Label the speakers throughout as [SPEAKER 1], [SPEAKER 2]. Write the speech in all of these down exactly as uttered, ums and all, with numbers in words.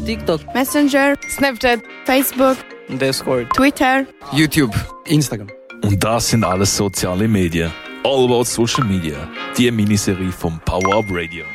[SPEAKER 1] TikTok,
[SPEAKER 2] Messenger, Snapchat, Facebook,
[SPEAKER 1] Discord,
[SPEAKER 2] Twitter,
[SPEAKER 1] YouTube, Instagram.
[SPEAKER 3] Und das sind alles soziale Medien. All about Social Media. Die Miniserie vom Power Up Radio.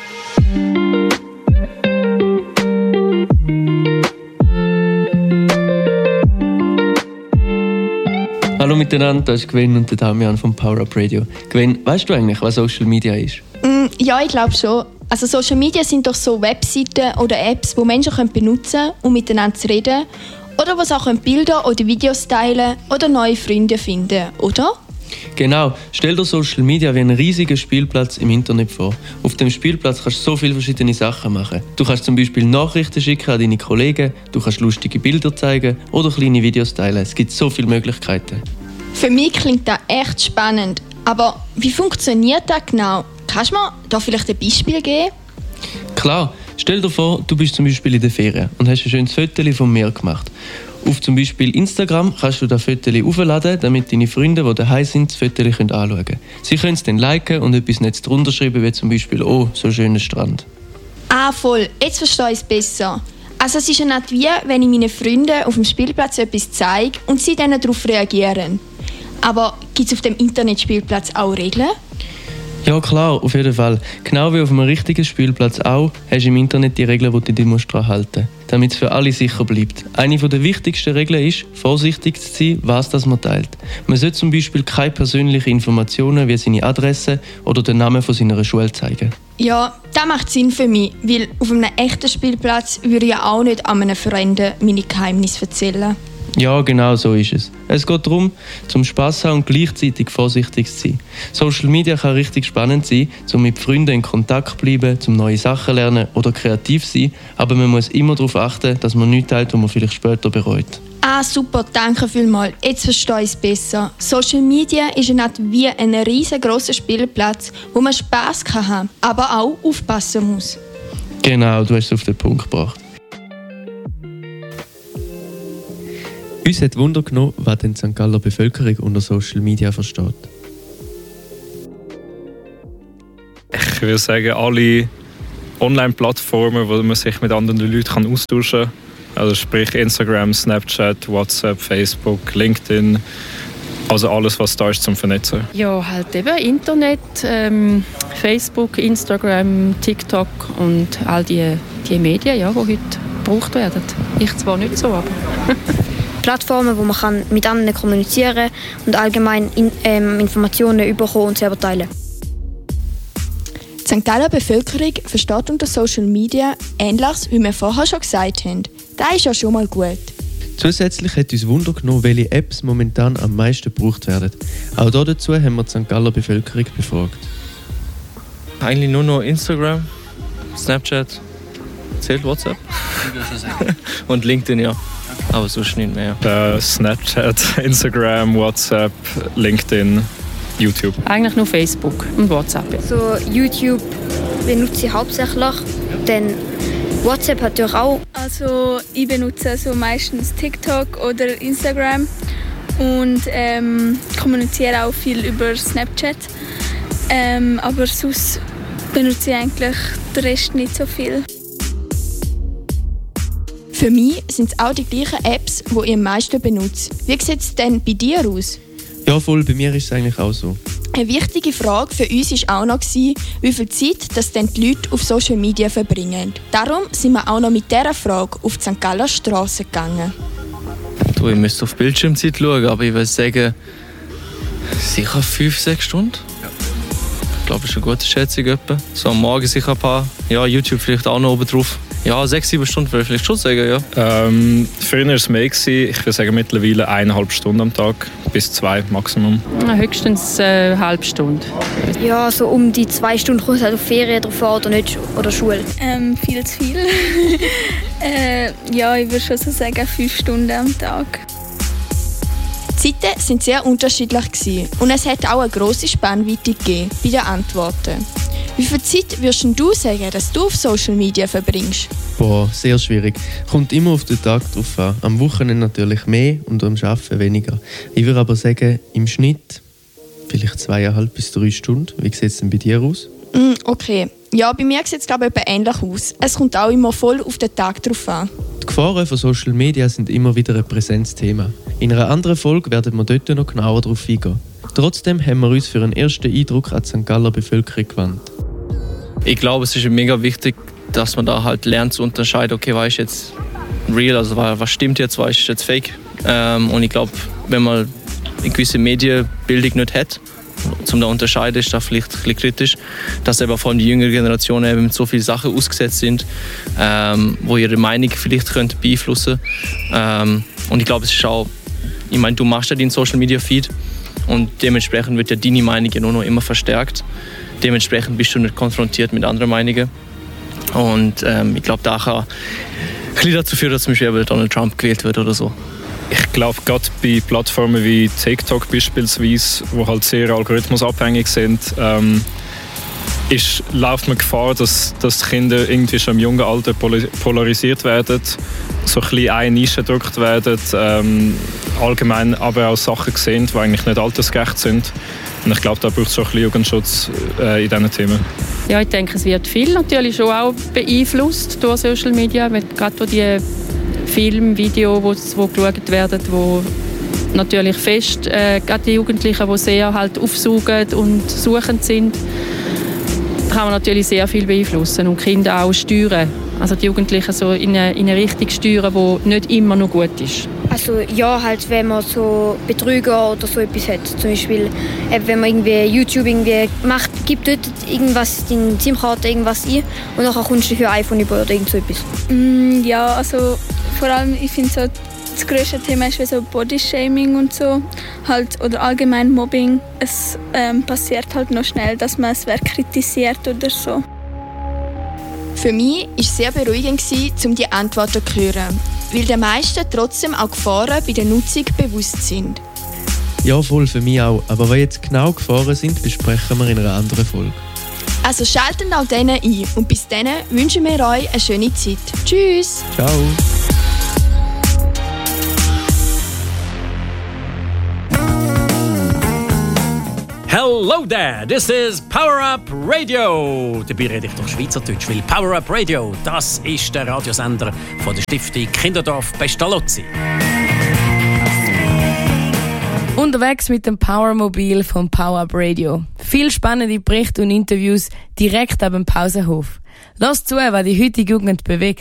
[SPEAKER 4] Hallo miteinander, das ist Gwen und der Damian vom Power Up Radio. Gwen, weißt du eigentlich, was Social Media ist?
[SPEAKER 5] Mm, ja, ich glaube schon. Also Social Media sind doch so Webseiten oder Apps, die Menschen können benutzen können, um miteinander zu reden. Oder wo sie auch Bilder oder Videos teilen oder neue Freunde finden, oder?
[SPEAKER 4] Genau, stell dir Social Media wie einen riesigen Spielplatz im Internet vor. Auf dem Spielplatz kannst du so viele verschiedene Sachen machen. Du kannst zum Beispiel Nachrichten schicken an deine Kollegen, du kannst lustige Bilder zeigen oder kleine Videos teilen. Es gibt so viele Möglichkeiten.
[SPEAKER 5] Für mich klingt das echt spannend. Aber wie funktioniert das genau? Kannst du mir da vielleicht ein Beispiel geben?
[SPEAKER 4] Klar, stell dir vor, du bist zum Beispiel in der Ferien und hast ein schönes Foto vom Meer gemacht. Auf zum Beispiel Instagram kannst du das Foto aufladen, damit deine Freunde, die daheim sind, das Foto anschauen können. Sie können es dann liken und etwas Nettes drunter schreiben, wie zum Beispiel «Oh, so schöner Strand».
[SPEAKER 5] Ah, voll. Jetzt verstehe ich es besser. Also es ist ja nicht wie, wenn ich meinen Freunden auf dem Spielplatz etwas zeige und sie dann darauf reagieren. Aber gibt es auf dem Internetspielplatz auch Regeln?
[SPEAKER 4] Ja klar, auf jeden Fall. Genau wie auf einem richtigen Spielplatz auch, hast du im Internet die Regeln, die du dich daran halten musst, damit es für alle sicher bleibt. Eine der wichtigsten Regeln ist, vorsichtig zu sein, was das man teilt. Man sollte zum Beispiel keine persönlichen Informationen wie seine Adresse oder den Namen von seiner Schule zeigen.
[SPEAKER 5] Ja, das macht Sinn für mich, weil auf einem echten Spielplatz würde ich ja auch nicht an einem Fremden meine Geheimnisse erzählen.
[SPEAKER 4] Ja, genau so ist es. Es geht darum, zum Spass haben und gleichzeitig vorsichtig zu sein. Social Media kann richtig spannend sein, um mit Freunden in Kontakt zu bleiben, um neue Sachen zu lernen oder kreativ zu sein, aber man muss immer darauf achten, dass man nichts teilt, was man vielleicht später bereut.
[SPEAKER 5] Ah, super, danke vielmals. Jetzt verstehe ich es besser. Social Media ist ja nicht wie ein riesengroßer Spielplatz, wo man Spass haben kann, aber auch aufpassen muss.
[SPEAKER 4] Genau, du hast es auf den Punkt gebracht. Uns hat Wunder genommen, was die Sankt Galler Bevölkerung unter Social Media versteht.
[SPEAKER 6] Ich würde sagen, alle Online-Plattformen, wo man sich mit anderen Leuten austauschen kann. Also sprich Instagram, Snapchat, WhatsApp, Facebook, LinkedIn. Also alles, was da ist zum Vernetzen.
[SPEAKER 7] Ja, halt eben Internet, ähm, Facebook, Instagram, TikTok und all die, die Medien, ja, die heute gebraucht werden. Ich zwar nicht so, aber...
[SPEAKER 8] Plattformen, wo man kann mit anderen kommunizieren und allgemein in, ähm, Informationen bekommen und selber teilen.
[SPEAKER 5] Die Sankt Galler Bevölkerung versteht unter Social Media Ähnliches, wie wir vorher schon gesagt haben. Das ist ja schon mal gut.
[SPEAKER 4] Zusätzlich hat uns Wunder genommen, welche Apps momentan am meisten gebraucht werden. Auch dazu haben wir die Sankt Galler Bevölkerung befragt.
[SPEAKER 9] Eigentlich nur noch Instagram, Snapchat, zählt WhatsApp und LinkedIn, ja. Aber sonst nicht mehr.
[SPEAKER 6] Äh, Snapchat, Instagram, WhatsApp, LinkedIn, YouTube.
[SPEAKER 7] Eigentlich nur Facebook und WhatsApp.
[SPEAKER 8] So YouTube benutze ich hauptsächlich, dann WhatsApp natürlich auch.
[SPEAKER 10] Also ich benutze so meistens TikTok oder Instagram und ähm, kommuniziere auch viel über Snapchat. Ähm, aber sonst benutze ich eigentlich den Rest nicht so viel.
[SPEAKER 5] Für mich sind es auch die gleichen Apps, die ich am meisten benutze. Wie sieht es denn bei dir aus?
[SPEAKER 4] Ja, voll, bei mir ist es eigentlich auch so.
[SPEAKER 5] Eine wichtige Frage für uns war auch noch, wie viel Zeit das denn die Leute auf Social Media verbringen. Darum sind wir auch noch mit dieser Frage auf die Sankt Galler Straße gegangen.
[SPEAKER 9] Du, ich müsste auf Bildschirmzeit schauen, aber ich würde sagen, sicher fünf, sechs Stunden. Ich glaube, das ist eine gute Schätzung. Etwa. So am Morgen sicher ein paar. Ja, YouTube vielleicht auch noch oben drauf. Ja, sechs, sieben Stunden würde ich vielleicht schon sagen, ja.
[SPEAKER 6] Ähm, früher war es mehr. Ich würde sagen, mittlerweile eineinhalb Stunden am Tag. Bis zwei Maximum.
[SPEAKER 7] Höchstens eine äh, halbe Stunde.
[SPEAKER 8] Ja, so um die zwei Stunden kommt es halt auf Ferien drauf an oder nicht, oder Schule.
[SPEAKER 10] Ähm, viel zu viel. äh, ja, ich würde schon so sagen, fünf Stunden am Tag.
[SPEAKER 5] Die Zeiten waren sehr unterschiedlich und es hat auch eine grosse Spannweite gegeben bei den Antworten. Wie viel Zeit würdest du sagen, dass du auf Social Media verbringst?
[SPEAKER 4] Boah, sehr schwierig. Kommt immer auf den Tag drauf an. Am Wochenende natürlich mehr und am Arbeiten weniger. Ich würde aber sagen, im Schnitt vielleicht zweieinhalb bis drei Stunden. Wie sieht es denn bei dir aus?
[SPEAKER 5] Mm, okay. Ja, bei mir sieht es glaube ich ähnlich aus. Es kommt auch immer voll auf den Tag drauf an.
[SPEAKER 4] Die Gefahren von Social Media sind immer wieder ein präsentes Thema. In einer anderen Folge werden wir dort noch genauer darauf eingehen. Trotzdem haben wir uns für einen ersten Eindruck an die Sankt Galler Bevölkerung gewandt.
[SPEAKER 9] Ich glaube, es ist mega wichtig, dass man da halt lernt zu unterscheiden, okay, was ist jetzt real, also was stimmt jetzt, was ist jetzt fake. Ähm, und ich glaube, wenn man eine gewisse Medienbildung nicht hat, zum da unterscheiden, ist das vielleicht ein bisschen kritisch, dass eben vor allem die jüngere Generation eben mit so vielen Sachen ausgesetzt sind, ähm, wo ihre Meinung vielleicht könnte beeinflussen. Ähm, und ich glaube, es ist auch, ich meine, du machst ja deinen Social Media Feed und dementsprechend wird ja deine Meinung ja nur noch immer verstärkt. Dementsprechend bist du nicht konfrontiert mit anderen Meinungen. Und ähm, ich glaube, da kann ein bisschen dazu führen, dass zum Beispiel Donald Trump gewählt wird oder so.
[SPEAKER 6] Ich glaube, gerade bei Plattformen wie TikTok beispielsweise, die halt sehr algorithmusabhängig sind, ähm, ist, läuft man Gefahr, dass, dass Kinder irgendwie schon im jungen Alter polarisiert werden, so ein bisschen eine Nische gedrückt werden, ähm, allgemein aber auch Sachen sehen, die eigentlich nicht altersgerecht sind. Und ich glaube, da braucht es schon ein bisschen Jugendschutz äh, in diesen Themen.
[SPEAKER 7] Ja, ich denke, es wird viel natürlich schon auch beeinflusst durch Social Media, gerade durch die Filme, Videos, die geschaut werden, wo natürlich fest, äh, gerade die Jugendlichen, die sehr halt aufsuchend und suchend sind, kann man natürlich sehr viel beeinflussen und Kinder auch steuern. Also die Jugendlichen so in eine, in eine Richtung steuern, die nicht immer noch gut ist.
[SPEAKER 8] Also ja, halt wenn man so Betrüger oder so etwas hat, zum Beispiel wenn man irgendwie YouTube irgendwie macht, gibt dort irgendwas in die SIM-Karte irgendwas ein und dann kommst du für ein iPhone über oder irgend so etwas.
[SPEAKER 10] Mm, ja, also vor allem ich finde so das grösste Thema ist wie so Bodyshaming und so halt oder allgemein Mobbing. Es ähm, passiert halt noch schnell, dass man es wer kritisiert oder so.
[SPEAKER 5] Für mich war es sehr beruhigend, um die Antworten zu hören, weil den meisten trotzdem auch Gefahren bei der Nutzung bewusst sind.
[SPEAKER 4] Ja, voll, für mich auch. Aber was jetzt genau Gefahren sind, besprechen wir in einer anderen Folge.
[SPEAKER 5] Also schaltet auch denen ein und bis dann wünschen wir euch eine schöne Zeit. Tschüss!
[SPEAKER 4] Ciao!
[SPEAKER 11] Hello there, this is Power Up Radio. Dabei rede ich doch Schweizerdeutsch, weil Power Up Radio, das ist der Radiosender von der Stiftung Kinderdorf Pestalozzi.
[SPEAKER 2] Unterwegs mit dem Powermobil vom Power Up Radio. Viel spannende Berichte und Interviews direkt ab dem Pausenhof. Lasst zu, was die heutige Jugend bewegt.